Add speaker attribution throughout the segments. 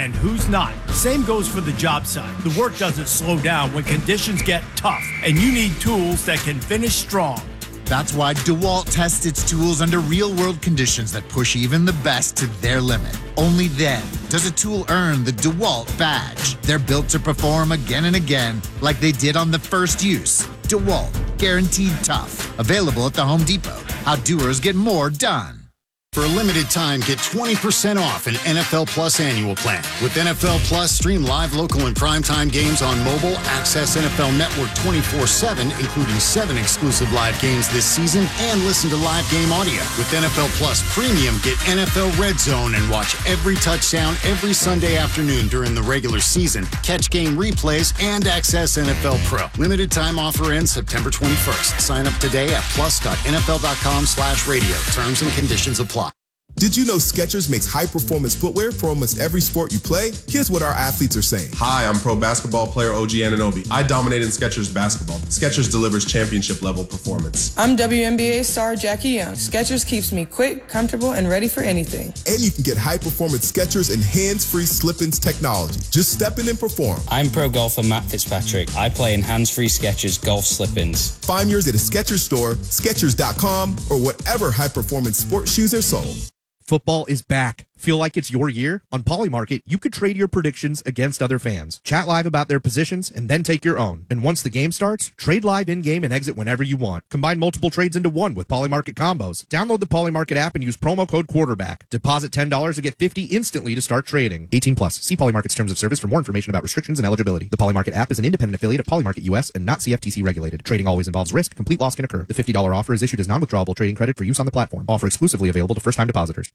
Speaker 1: and who's not. Same goes for the job site. The work doesn't slow down when conditions get tough, and you need tools that can finish strong.
Speaker 2: That's why DeWalt tests its tools under real-world conditions that push even the best to their limit. Only then does a tool earn the DeWalt badge. They're built to perform again and again like they did on the first use. DeWalt, guaranteed tough. Available at the Home Depot. How doers get more done.
Speaker 3: For a limited time, get 20% off an NFL Plus annual plan. With NFL Plus, stream live, local, and primetime games on mobile, access NFL Network 24/7, including 7 exclusive live games this season, and listen to live game audio. With NFL Plus Premium, get NFL Red Zone and watch every touchdown every Sunday afternoon during the regular season, catch game replays, and access NFL Pro. Limited time offer ends September 21st. Sign up today at plus.nfl.com/radio. Terms and conditions apply.
Speaker 4: Did you know Skechers makes high-performance footwear for almost every sport you play? Here's what our athletes are saying.
Speaker 5: Hi, I'm pro basketball player OG Anunoby. I dominate in Skechers basketball. Skechers delivers championship-level performance.
Speaker 6: I'm WNBA star Jackie Young. Skechers keeps me quick, comfortable, and ready for anything.
Speaker 4: And you can get high-performance Skechers and hands-free slip-ins technology. Just step in and perform.
Speaker 7: I'm pro golfer Matt Fitzpatrick. I play in hands-free Skechers golf slip-ins.
Speaker 4: Find yours at a Skechers store, Skechers.com, or whatever high-performance sports shoes are sold.
Speaker 8: Football is back. Feel like it's your year? On Polymarket, you could trade your predictions against other fans. Chat live about their positions and then take your own. And once the game starts, trade live in-game and exit whenever you want. Combine multiple trades into one with Polymarket combos. Download the Polymarket app and use promo code quarterback. Deposit $10 to get $50 instantly to start trading. 18 plus. See Polymarket's terms of service for more information about restrictions and eligibility. The Polymarket app is an independent affiliate of Polymarket US and not CFTC regulated. Trading always involves risk. Complete loss can occur. The $50 offer is issued as non-withdrawable trading credit for use on the platform. Offer exclusively available to first-time depositors.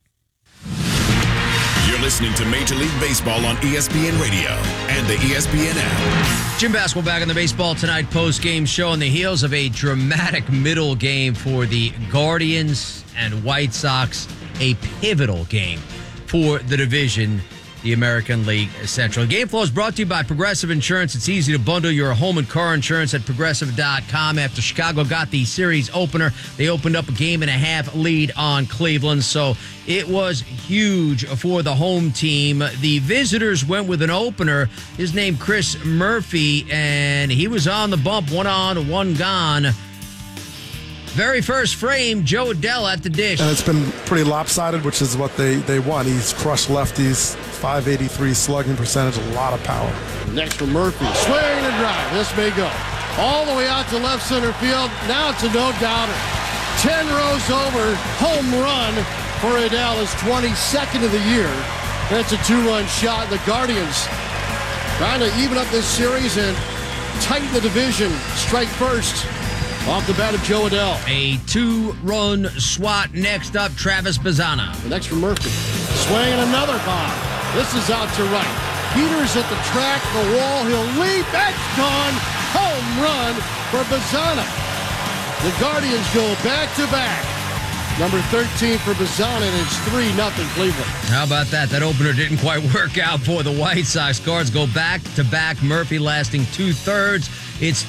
Speaker 9: You're listening to Major League Baseball on ESPN Radio and the ESPN app.
Speaker 10: Jim Bass will back on the Baseball Tonight post-game show on the heels of a dramatic middle game for the Guardians and White Sox, a pivotal game for the division, the American League Central. Game Flow is brought to you by Progressive Insurance. It's easy to bundle your home and car insurance at Progressive.com. After Chicago got the series opener, they opened up a 1.5 lead on Cleveland, so it was huge for the home team. The visitors went with an opener. His name, Chris Murphy, and he was on the bump, 1 on, 1 gone. Very first frame, Joe Adell at the dish.
Speaker 11: And it's been pretty lopsided, which is what they want. He's crushed lefties, .583 slugging percentage, a lot of power.
Speaker 12: Next for Murphy, swing and drive. This may go all the way out to left center field. Now it's a no-doubter. 10 rows over, home run for Adell, his 22nd of the year. That's a 2-run shot. The Guardians trying to even up this series and tighten the division. Strike first. Off the bat of Joe Adell.
Speaker 10: A 2-run swat. Next up, Travis Bazzana.
Speaker 12: The next for Murphy. Swing and another bomb. This is out to right. Peters at the track, the wall. He'll leap. That's gone. Home run for Bazzana. The Guardians go back-to-back. Number 13 for Bazzana, and it's 3-0 Cleveland.
Speaker 10: How about that? That opener didn't quite work out for the White Sox. Guards go back-to-back. Murphy lasting 2/3. It's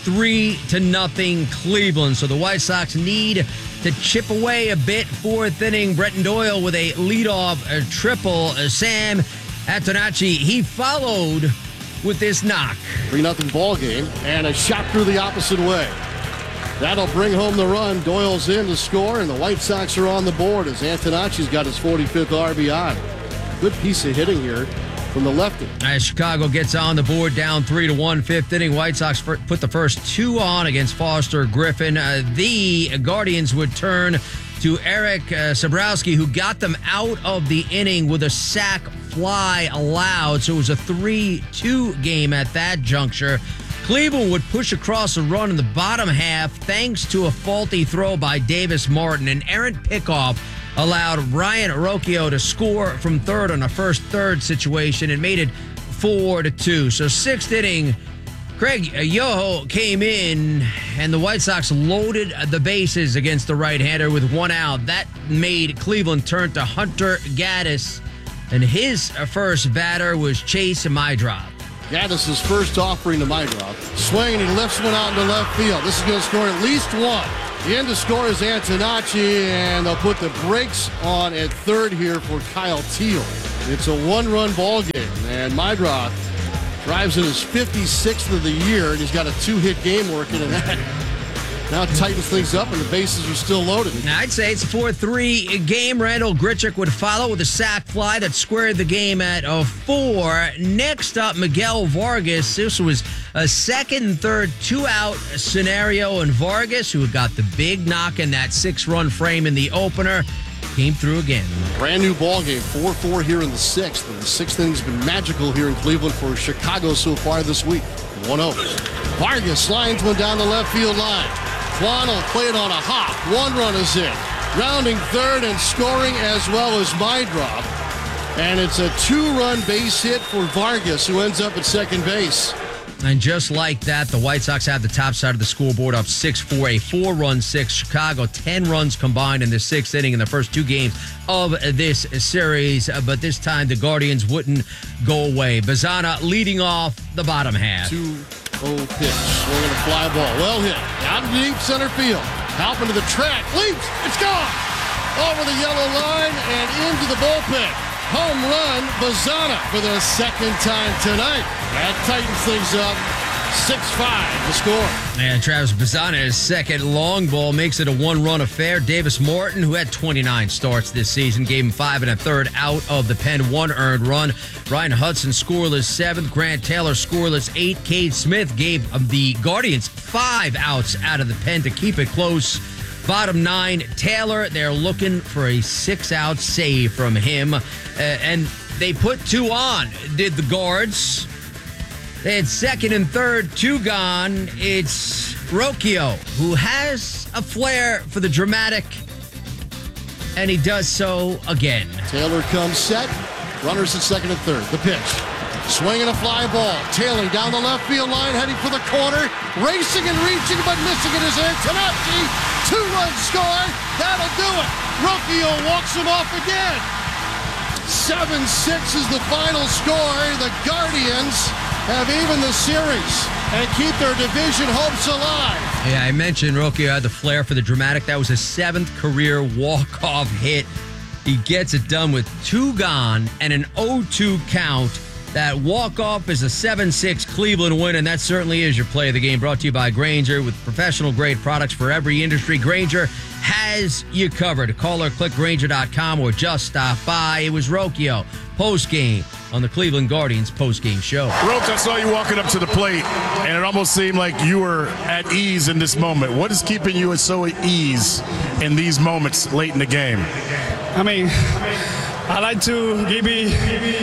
Speaker 10: 3-0 Cleveland. So the White Sox need to chip away a bit. 4th inning, Brenton Doyle with a leadoff triple. Sam Antonacci, he followed with this knock.
Speaker 12: 3-0 ball game, and a shot through the opposite way. That'll bring home the run. Doyle's in to score, and the White Sox are on the board as Antonacci's got his 45th RBI. Good piece of hitting here from the lefty.
Speaker 10: As Chicago gets on the board, down 3-1, 5th inning. White Sox put the first 2 on against Foster Griffin. The Guardians would turn to Eric Sabrowski, who got them out of the inning with a sac fly allowed. So it was a 3-2 game at that juncture. Cleveland would push across a run in the bottom half thanks to a faulty throw by Davis Martin. An errant pickoff allowed Ryan Rocchio to score from third on a first-third situation and made it 4-2. So 6th inning, Craig Yoho came in, and the White Sox loaded the bases against the right-hander with 1 out. That made Cleveland turn to Hunter Gaddis, and his first batter was Chase Maidrop.
Speaker 12: Gaddis' first offering to Maidrop. Swing, and he lifts one out into left field. This is going to score at least 1. The end to score is Antonacci, and they'll put the brakes on at third here for Kyle Teal. It's a one-run ball game, and Meidroth drives in his 56th of the year, and he's got a 2-hit game working in that. Now tightens things up, and the bases are still loaded.
Speaker 10: I'd say it's a 4-3 game. Randall Grichuk would follow with a sac fly that squared the game at 4. Next up, Miguel Vargas. This was a second and third 2-out scenario, and Vargas, who got the big knock in that 6-run frame in the opener, came through again.
Speaker 12: Brand new ball game, 4-4 here in the 6th. And the 6th inning's been magical here in Cleveland for Chicago so far this week. 1-0. Vargas lines one down the left field line. Kwan will play it on a hop. 1 run is in. Rounding third and scoring as well as Meidroth. And it's a 2-run base hit for Vargas, who ends up at second base.
Speaker 10: And just like that, the White Sox have the top side of the scoreboard up 6-4, a 4-run 6. Chicago, 10 runs combined in the 6th inning in the first 2 games of this series. But this time, the Guardians wouldn't go away. Bazana leading off the bottom half.
Speaker 12: 2-0 pitch. Swinging a fly ball. Well hit. Out of deep center field. Halpin to the track. Leaps. It's gone. Over the yellow line and into the bullpen. Home run, Bazana, for the second time tonight. That tightens things up. 6-5 the score.
Speaker 10: And Travis Bazana's second long ball makes it a 1-run affair. Davis Morton, who had 29 starts this season, gave him 5 1/3 out of the pen, 1 earned run. Ryan Hudson scoreless 7th. Grant Taylor scoreless 8. Cade Smith gave the Guardians 5 outs out of the pen to keep it close. Bottom 9, Taylor, they're looking for a 6-out save from him. And they put 2 on, did the Guards. They had second and third, 2 gone. It's Rocchio, who has a flair for the dramatic, and he does so again.
Speaker 12: Taylor comes set. Runners at second and third. The pitch. Swinging a fly ball. Taylor down the left field line, heading for the corner. Racing and reaching, but missing it is Antonacci. 2-run score. That'll do it. Rocchio walks him off again. 7-6 is the final score. The Guardians have evened the series and keep their division hopes alive.
Speaker 10: Yeah, I mentioned Rocchio had the flair for the dramatic. That was his 7th career walk-off hit. He gets it done with 2 gone and an 0-2 count. That walk-off is a 7-6 Cleveland win, and that certainly is your play of the game. Brought to you by Grainger. With professional-grade products for every industry, Grainger has you covered. Call or click Grainger.com or just stop by. It was Rocchio post-game on the Cleveland Guardians post-game show.
Speaker 13: Roach, I saw you walking up to the plate, and it almost seemed like you were at ease in this moment. What is keeping you so at ease in these moments late in the game?
Speaker 14: I mean, I like to give me,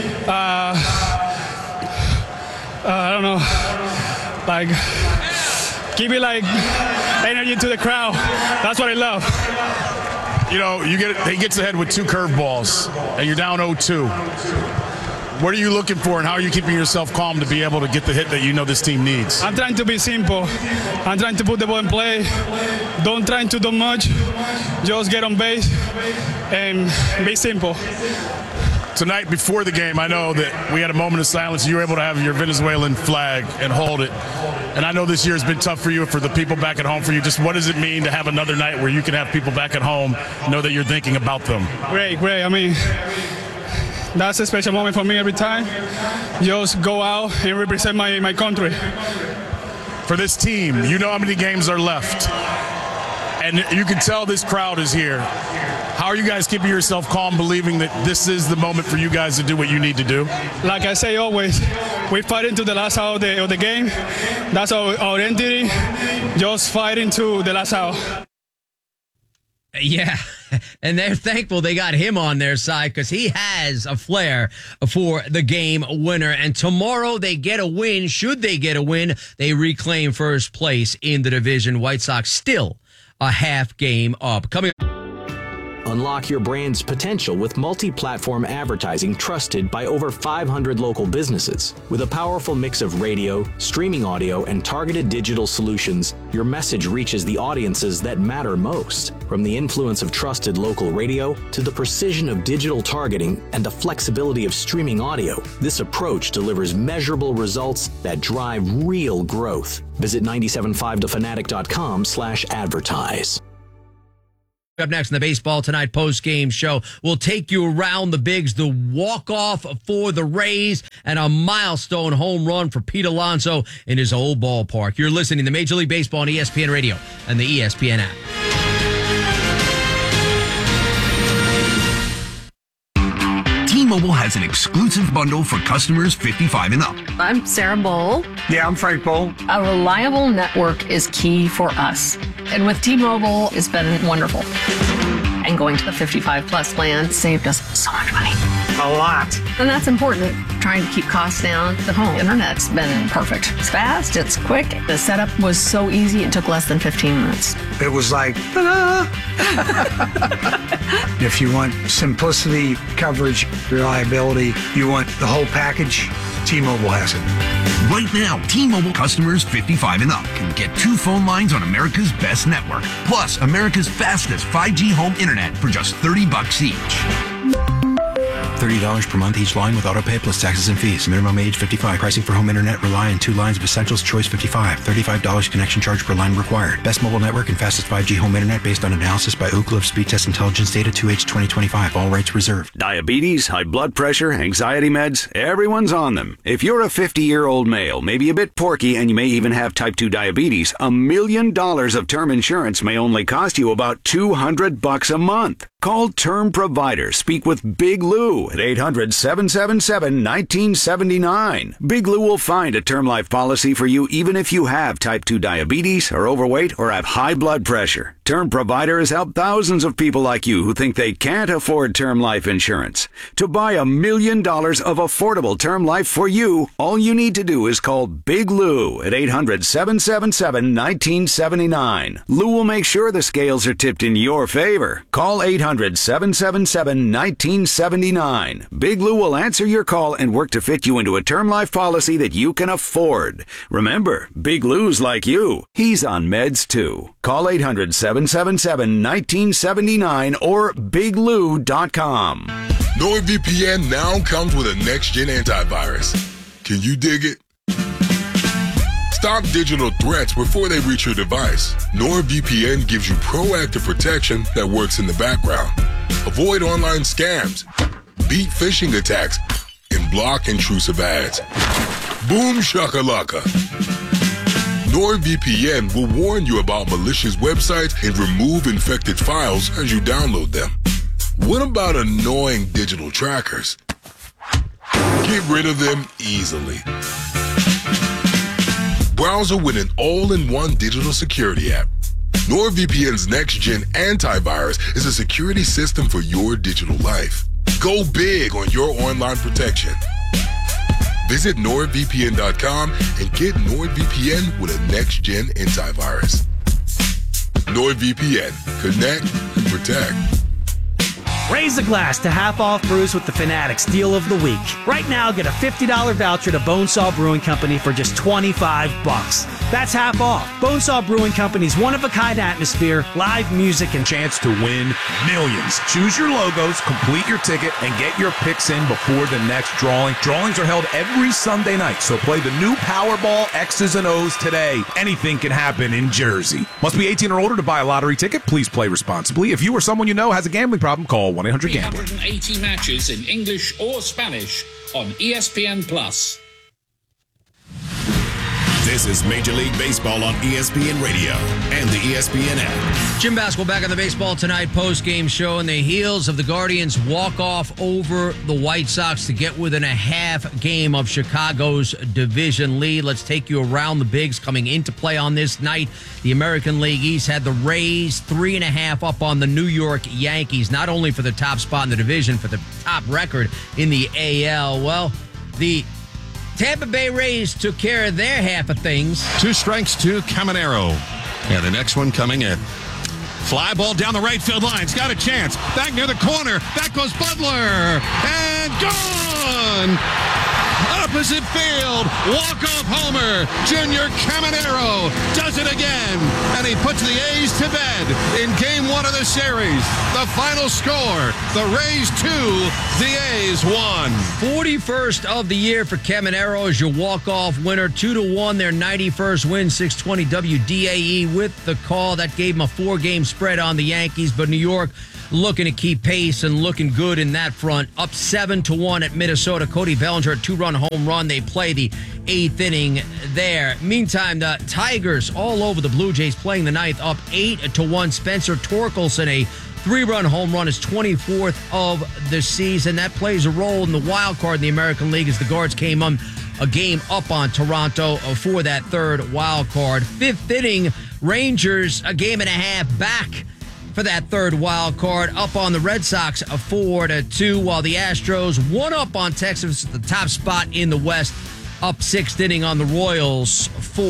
Speaker 14: I don't know, like, give me like energy to the crowd. That's what I love.
Speaker 13: You know, he gets ahead with 2 curveballs, and you're down 0-2. What are you looking for, and how are you keeping yourself calm to be able to get the hit that you know this team needs?
Speaker 14: I'm trying to be simple. I'm trying to put the ball in play. Don't try to do much. Just get on base and be simple.
Speaker 13: Tonight, before the game, I know that we had a moment of silence. You were able to have your Venezuelan flag and hold it. And I know this year has been tough for you, for the people back at home, for you. Just what does it mean to have another night where you can have people back at home know that you're thinking about them?
Speaker 14: Great. I mean, that's a special moment for me every time. Just go out and represent my country.
Speaker 13: For this team, you know how many games are left. And you can tell this crowd is here. How are you guys keeping yourself calm, believing that this is the moment for you guys to do what you need to do?
Speaker 14: Like I say always, we fight into the last out of the game. That's our identity, just fighting to the last out.
Speaker 10: Yeah, and they're thankful they got him on their side because he has a flair for the game winner. And tomorrow they get a win. Should they get a win, they reclaim first place in the division. White Sox still a half game up. Coming up.
Speaker 15: Unlock your brand's potential with multi-platform advertising trusted by over 500 local businesses. With a powerful mix of radio, streaming audio, and targeted digital solutions, your message reaches the audiences that matter most. From the influence of trusted local radio to the precision of digital targeting and the flexibility of streaming audio, this approach delivers measurable results that drive real growth. Visit 975thefanatic.com/advertise.
Speaker 10: Up next in the Baseball Tonight post-game show, we'll take you around the bigs, the walk-off for the Rays, and a milestone home run for Pete Alonso in his old ballpark. You're listening to Major League Baseball on ESPN Radio and the ESPN app.
Speaker 16: T-Mobile has an exclusive bundle for customers 55 and up.
Speaker 17: I'm Sarah Bowl.
Speaker 16: Yeah, I'm Frank Bowl.
Speaker 17: A reliable network is key for us. And with T-Mobile, it's been wonderful. And going to the 55 plus plan saved us so much money.
Speaker 16: A lot.
Speaker 17: And that's important. Trying to keep costs down. The home internet's been perfect. It's fast, it's quick. The setup was so easy, it took less than 15 minutes.
Speaker 16: It was like, ta-da! If you want simplicity, coverage, reliability, you want the whole package, T-Mobile has it. Right now, T-Mobile customers 55 and up can get 2 phone lines on America's best network, plus America's fastest 5G home internet for just $30 each.
Speaker 18: $30 per month each line with autopay plus taxes and fees. Minimum age 55. Pricing for home internet rely on 2 lines of Essentials Choice 55. $35 connection charge per line required. Best mobile network and fastest 5G home internet based on analysis by Ookla of Speed Test Intelligence data 2H 2025. All rights reserved.
Speaker 19: Diabetes, high blood pressure, anxiety meds, everyone's on them. If you're a 50-year-old male, maybe a bit porky, and you may even have type 2 diabetes, $1 million of term insurance may only cost you about $200 a month. Call Term Provider. Speak with Big Lou at 800-777-1979. Big Lou will find a term life policy for you even if you have type 2 diabetes, are overweight, or have high blood pressure. Term Provider has helped thousands of people like you who think they can't afford term life insurance. To buy $1 million of affordable term life for you, all you need to do is call Big Lou at 800-777-1979. Lou will make sure the scales are tipped in your favor. Call 800-777-1979. Big Lou will answer your call and work to fit you into a term life policy that you can afford. Remember, Big Lou's like you. He's on meds too. Call 800-777-1979 or biglou.com.
Speaker 20: NordVPN now comes with a next-gen antivirus. Can you dig it? Stop digital threats before they reach your device. NordVPN gives you proactive protection that works in the background. Avoid online scams, beat phishing attacks, and block intrusive ads. Boom shakalaka. NordVPN will warn you about malicious websites and remove infected files as you download them. What about annoying digital trackers? Get rid of them easily. Browser with an all-in-one digital security app. NordVPN's next-gen antivirus is a security system for your digital life. Go big on your online protection. Visit NordVPN.com and get NordVPN with a next-gen antivirus. NordVPN. Connect and protect.
Speaker 21: Raise the glass to half off brews with the Fanatics deal of the week. Right now, get a $50 voucher to Bonesaw Brewing Company for just $25. That's half off. Bonesaw Brewing Company's one-of-a-kind atmosphere, live music, and
Speaker 22: chance to win millions. Choose your logos, complete your ticket, and get your picks in before the next drawing. Drawings are held every Sunday night, so play the new Powerball X's and O's today. Anything can happen in Jersey. Must be 18 or older to buy a lottery ticket. Please play responsibly. If you or someone you know has a gambling problem, call 1-800-GAMBLER.
Speaker 23: 380 matches in English or Spanish on ESPN+.
Speaker 9: This is Major League Baseball on ESPN Radio and the ESPN app.
Speaker 10: Jim Basketball back on the Baseball Tonight post-game show on the heels of the Guardians' walk-off over the White Sox to get within a half game of Chicago's division lead. Let's take you around the bigs coming into play on this night. The American League East had the Rays 3.5 up on the New York Yankees, not only for the top spot in the division, for the top record in the AL. Well, the Tampa Bay Rays took care of their half of things.
Speaker 24: 2 strikes to Caminero. Yeah, the next one coming in. Fly ball down the right field line. It's got a chance. Back near the corner. Back goes Butler. And gone! Up opposite field. Walk-off homer. Junior Caminero does it again. And he puts the A's to bed in Game 1 of the series. The final score, the Rays 2, the A's 1.
Speaker 10: 41st of the year for Caminero as your walk-off winner. 2-1, their 91st win, 620 WDAE with the call. That gave them a 4-game spread on the Yankees, but New York looking to keep pace and looking good in that front. Up 7-1 at Minnesota. Cody Bellinger, a 2-run home run. They play the 8th inning there. Meantime, the Tigers all over the Blue Jays playing the 9th, up 8-1. Spencer Torkelson, a 3-run home run, is 24th of the season. That plays a role in the wild card in the American League as the Guards came on a game up on Toronto for that 3rd wild card. 5th inning, Rangers a game and a half back for that 3rd wild card, up on the Red Sox 4-2, while the Astros 1 up on Texas at the top spot in the West, up 6th inning on the Royals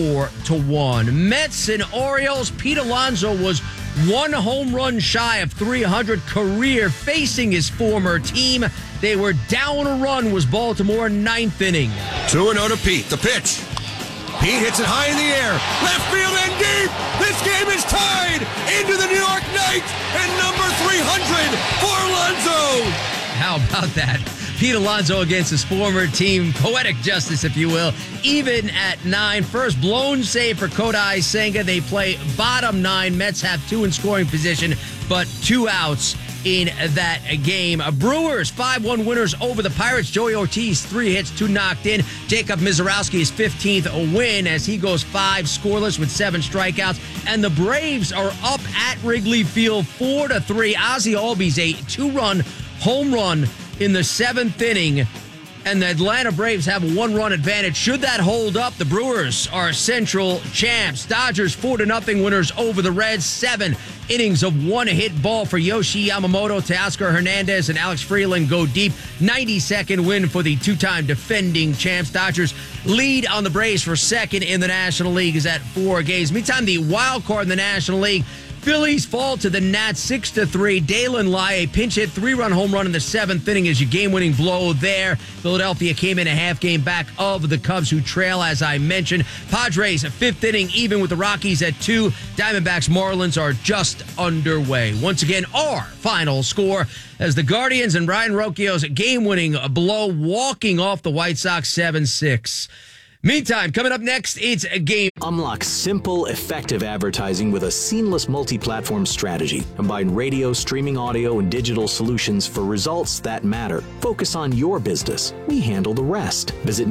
Speaker 10: 4-1. Mets and Orioles, Pete Alonso was 1 home run shy of 300 career facing his former team. They were down a run, was Baltimore, 9th inning.
Speaker 1: 2-0 to Pete. The pitch. Pete hits it high in the air. Left field and deep. This game is tied into the New York Knights and number 300 for Alonso.
Speaker 10: How about that? Pete Alonso against his former team. Poetic justice, if you will. Even at 9. First blown save for Kodai Senga. They play bottom 9. Mets have 2 in scoring position, but 2 outs in that game. Brewers 5-1 winners over the Pirates. Joey Ortiz 3 hits, 2 knocked in. Jacob Mizorowski his 15th win as he goes 5 scoreless with 7 strikeouts. And the Braves are up at Wrigley Field 4-3. Ozzie Albies a 2-run home run in the 7th inning. And the Atlanta Braves have a 1-run advantage. Should that hold up, the Brewers are Central champs. Dodgers 4-0 winners over the Reds. 7 innings of 1-hit ball for Yoshi Yamamoto. Teoscar Hernandez and Alex Freeland go deep. 92nd win for the 2-time defending champs. Dodgers lead on the Braves for 2nd in the National League is at 4 games. Meantime, the wild card in the National League, Phillies fall to the Nats 6-3. Dalen Lai, a pinch hit 3-run home run in the 7th inning as your game-winning blow there. Philadelphia came in a half game back of the Cubs, who trail, as I mentioned. Padres, 5th inning, even with the Rockies at 2. Diamondbacks Marlins are just underway. Once again, our final score as the Guardians and Brian Rocchio's game-winning blow walking off the White Sox 7-6. Meantime, coming up next, it's a game.
Speaker 15: Unlock simple, effective advertising with a seamless multi-platform strategy. Combine radio, streaming audio, and digital solutions for results that matter. Focus on your business. We handle the rest. Visit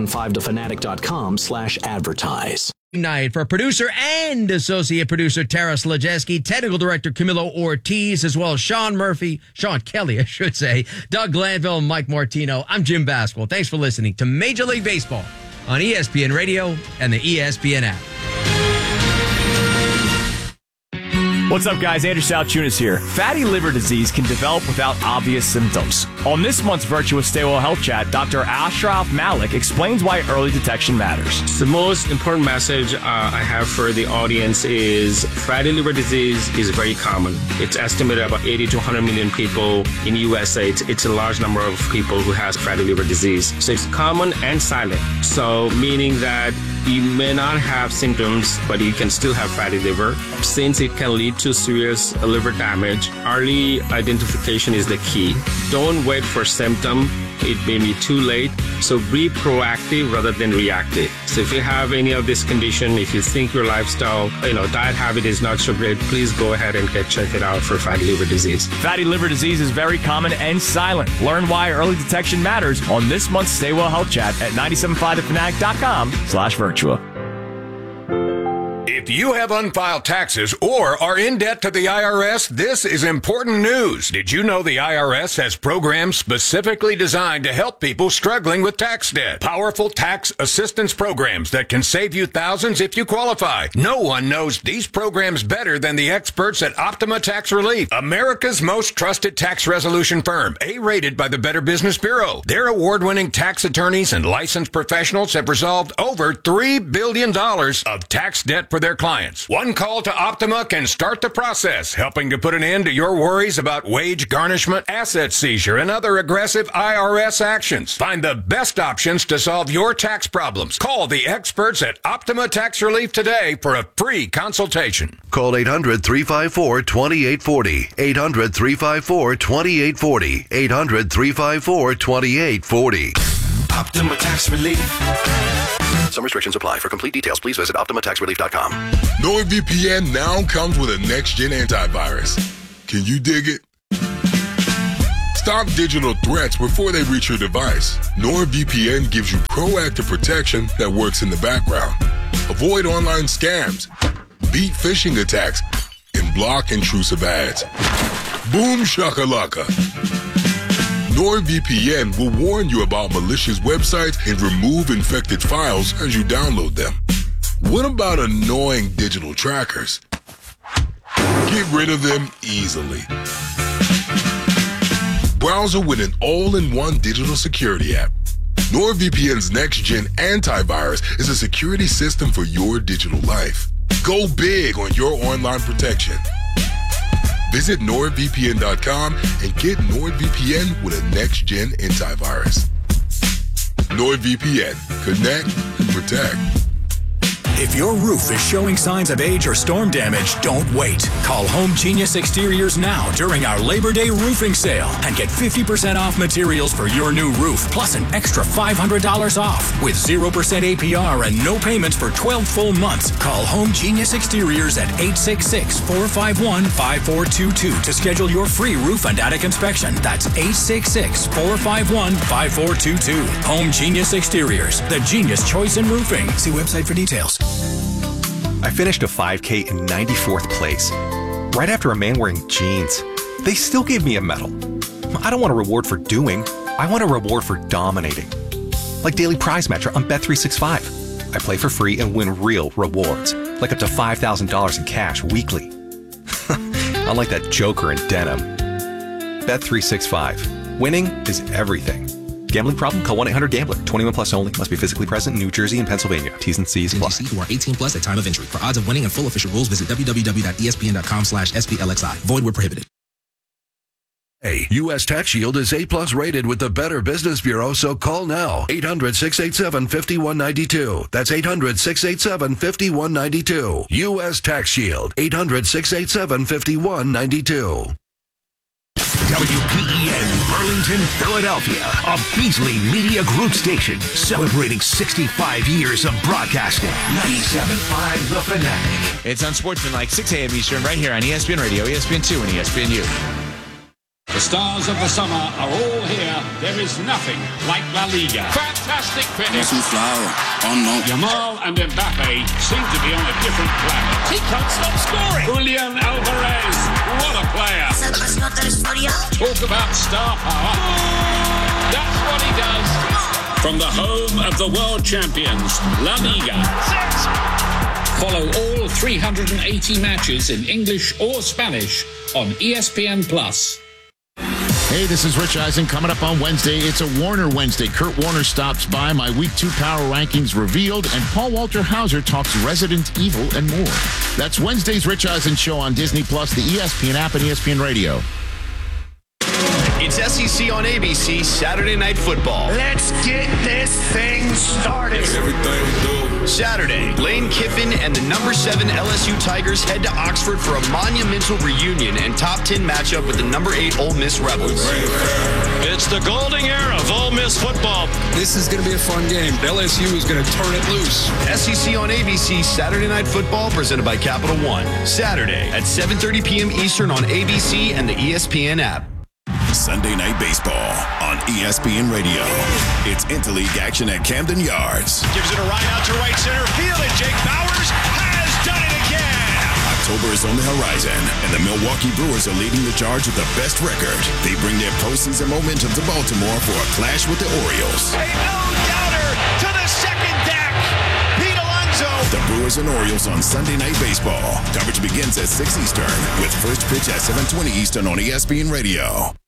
Speaker 15: 975thefanatic.com/advertise.
Speaker 10: Night for producer and associate producer Tara Slajeski, technical director Camilo Ortiz, as well as Sean Kelly, I should say, Doug Glanville, and Mike Martino. I'm Jim Basquill. Thanks for listening to Major League Baseball on ESPN Radio and the ESPN app.
Speaker 2: What's up, guys? Andrew Salchunas here. Fatty liver disease can develop without obvious symptoms. On this month's Virtuous Stay Well Health Chat, Dr. Ashraf Malik explains why early detection matters.
Speaker 3: The most important message I have for the audience is fatty liver disease is very common. It's estimated about 80 to 100 million people in the USA. It's a large number of people who has fatty liver disease. So it's common and silent. So meaning that you may not have symptoms, but you can still have fatty liver. Since it can lead to serious liver damage, early identification is the key. Don't wait for symptom. It may be too late. So be proactive rather than reactive. So if you have any of this condition, if you think your lifestyle, diet habit is not so great, please go ahead and check it out for fatty liver disease.
Speaker 2: Fatty liver disease is very common and silent. Learn why early detection matters on this month's Stay Well Health Chat at 975thefanatic.com/virtua.
Speaker 5: If you have unfiled taxes or are in debt to the IRS, this is important news. Did you know the IRS has programs specifically designed to help people struggling with tax debt? Powerful tax assistance programs that can save you thousands if you qualify. No one knows these programs better than the experts at Optima Tax Relief, America's most trusted tax resolution firm, A-rated by the Better Business Bureau. Their award-winning tax attorneys and licensed professionals have resolved over $3 billion of tax debt for their clients. One call to Optima can start the process, helping to put an end to your worries about wage garnishment, asset seizure, and other aggressive IRS actions. Find the best options to solve your tax problems. Call the experts at Optima Tax Relief today for a free consultation.
Speaker 4: Call 800-354-2840. 800-354-2840. 800-354-2840.
Speaker 6: Optima Tax Relief.
Speaker 4: Some restrictions apply. For complete details, please visit OptimaTaxRelief.com.
Speaker 20: NordVPN now comes with a next-gen antivirus. Can you dig it? Stop digital threats before they reach your device. NordVPN gives you proactive protection that works in the background. Avoid online scams, beat phishing attacks, and block intrusive ads. Boom shakalaka. NordVPN will warn you about malicious websites and remove infected files as you download them. What about annoying digital trackers? Get rid of them easily. Browser with an all-in-one digital security app. NordVPN's next-gen antivirus is a security system for your digital life. Go big on your online protection. Visit NordVPN.com and get NordVPN with a next-gen antivirus. NordVPN. Connect and protect.
Speaker 7: If your roof is showing signs of age or storm damage, don't wait. Call Home Genius Exteriors now during our Labor Day roofing sale and get 50% off materials for your new roof, plus an extra $500 off with 0% APR and no payments for 12 full months. Call Home Genius Exteriors at 866-451-5422 to schedule your free roof and attic inspection. That's 866-451-5422. Home Genius Exteriors, the genius choice in roofing. See website for details.
Speaker 8: I finished a 5K in 94th place, right after a man wearing jeans. They still gave me a medal. I don't want a reward for doing. I want a reward for dominating. Like Daily Prize Matcher on Bet365. I play for free and win real rewards, like up to $5,000 in cash weekly. Unlike that joker in denim. Bet365. Winning is everything. Gambling problem? Call 1-800-GAMBLER. 21 plus only. Must be physically present in New Jersey and Pennsylvania. T's and C's apply.
Speaker 25: Who are 18 plus at time of entry. For odds of winning and full official rules, visit www.espn.com/SPLXI. Void where prohibited.
Speaker 4: Hey, U.S. Tax Shield is A-plus rated with the Better Business Bureau, so call now. 800-687-5192. That's 800-687-5192. U.S. Tax Shield. 800-687-5192.
Speaker 26: WPEN Burlington, Philadelphia, a Beasley Media Group station celebrating 65 years of broadcasting. 97.5 The Fanatic.
Speaker 27: It's Unsportsmanlike, 6 a.m. Eastern, right here on ESPN Radio, ESPN2, and ESPNU.
Speaker 23: The stars of the summer are all here. There is nothing like La Liga. Fantastic finish. Yamal and Mbappe seem to be on a different planet. He can't stop scoring. Julian Alvarez, what a player. Talk about star power. That's what he does. From the home of the world champions, La Liga. Follow all 380 matches in English or Spanish on ESPN+.
Speaker 28: Hey, this is Rich Eisen. Coming up on Wednesday, it's a Warner Wednesday. Kurt Warner stops by, my Week 2 Power Rankings revealed, and Paul Walter Hauser talks Resident Evil and more. That's Wednesday's Rich Eisen Show on Disney+, the ESPN app, and ESPN Radio.
Speaker 29: It's SEC on ABC, Saturday Night Football.
Speaker 26: Let's get this thing started.
Speaker 29: Saturday, Lane Kiffin and the number 7 LSU Tigers head to Oxford for a monumental reunion and top 10 matchup with the number 8 Ole Miss Rebels.
Speaker 30: It's the golden era of Ole Miss football.
Speaker 31: This is going to be a fun game. LSU is going to turn it loose.
Speaker 29: SEC on ABC, Saturday Night Football, presented by Capital One. Saturday at 7:30 p.m. Eastern on ABC and the ESPN app.
Speaker 9: Sunday Night Baseball on ESPN Radio. It's interleague action at Camden Yards.
Speaker 30: Gives it a ride out to right center field, and Jake Bowers has done it again.
Speaker 9: October is on the horizon, and the Milwaukee Brewers are leading the charge with the best record. They bring their postseason momentum to Baltimore for a clash with the Orioles.
Speaker 30: A no-doubter to the second deck. Pete Alonso.
Speaker 9: The Brewers and Orioles on Sunday Night Baseball. Coverage begins at 6 Eastern with first pitch at 7:20 Eastern on ESPN Radio.